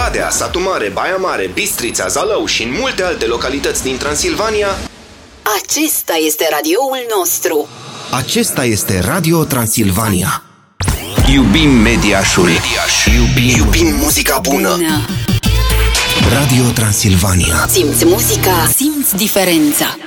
Oradea, Satu Mare, Baia Mare, Bistrița, Zalău și în multe alte localități din Transilvania. Acesta este radioul nostru. Acesta este Radio Transilvania. Iubim Mediașul. Iubim muzica bună. Radio Transilvania. Simți muzica, simți diferența.